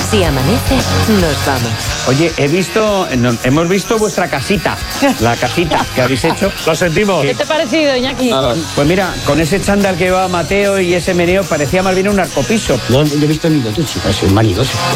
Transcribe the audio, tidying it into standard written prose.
Si amanece, nos vamos. Oye, hemos visto vuestra casita, la casita que habéis hecho. Lo sentimos. ¿Qué te ha parecido, Iñaki? Pues mira, con ese chándal que llevaba Mateo y ese meneo parecía más bien un arcopiso. No he visto ni dos chicas, soy manidos.